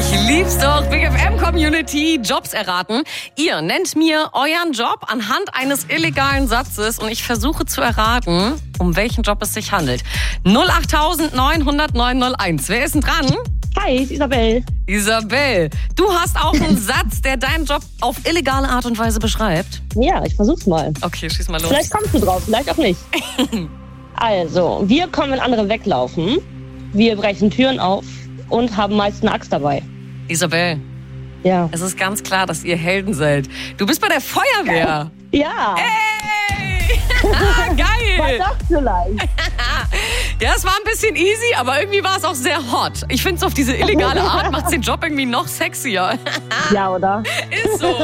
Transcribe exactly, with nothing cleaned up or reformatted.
Ich lieb's doch. Big F M Community, Jobs erraten. Ihr nennt mir euren Job anhand eines illegalen Satzes und ich versuche zu erraten, um welchen Job es sich handelt. null acht neun null null neun null eins. Wer ist denn dran? Hi, ist Isabel. Isabel, du hast auch einen Satz, der deinen Job auf illegale Art und Weise beschreibt. Ja, ich versuch's mal. Okay, schieß mal los. Vielleicht kommst du drauf, vielleicht auch nicht. Also, wir kommen, wenn andere weglaufen. Wir brechen Türen auf und haben meist eine Axt dabei. Isabel, Ja. es ist ganz klar, dass ihr Helden seid. Du bist bei der Feuerwehr. Ja. Hey! War Geil! das vielleicht? Ja, es war ein bisschen easy, aber irgendwie war es auch sehr hot. Ich finde, so auf diese illegale Art macht den Job irgendwie noch sexier. Ja, oder? Ist so.